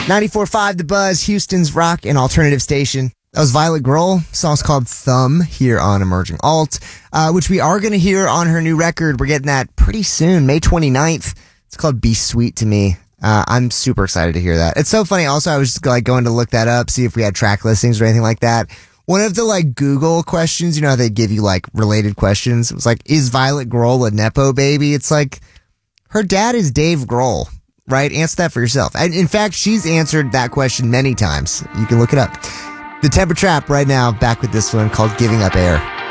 94.5 The Buzz, Houston's rock and alternative station. That was Violet Grohl. Song's called Thumb here on Emerging Alt, which we are going to hear on her new record. We're getting that pretty soon, May 29th. It's called Be Sweet to Me. I'm super excited to hear that. It's so funny. Also, I was like going to look that up, see if we had track listings or anything like that. One of the like Google questions, you know how they give you like related questions? It was like, is Violet Grohl a Nepo baby? It's like, her dad is Dave Grohl, right? Answer that for yourself. And in fact, she's answered that question many times. You can look it up. The Temper Trap right now, back with this one called Giving Up Air.